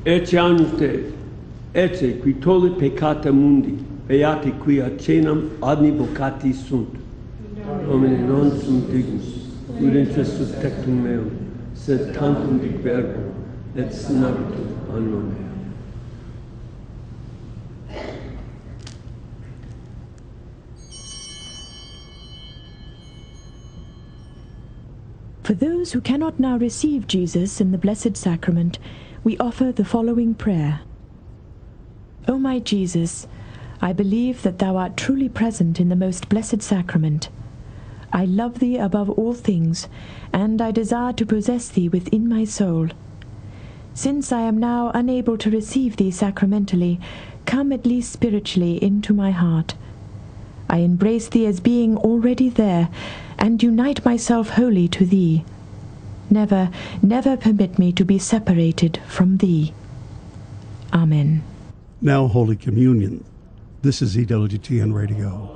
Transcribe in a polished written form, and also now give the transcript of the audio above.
Ecce agnus Dei, ecce qui tollit peccata mundi, beati qui acenam adni vocati sunt. Domine non sum dignus, udente sub tectum meum, sed tantum dic verbo, et sinabitur anima mea. For those who cannot now receive Jesus in the Blessed Sacrament, we offer the following prayer. O my Jesus, I believe that thou art truly present in the most blessed sacrament. I love thee above all things, and I desire to possess thee within my soul. Since I am now unable to receive thee sacramentally, come at least spiritually into my heart. I embrace thee as being already there, and unite myself wholly to thee. Never, never permit me to be separated from thee. Amen. Now Holy Communion. This is EWTN Radio.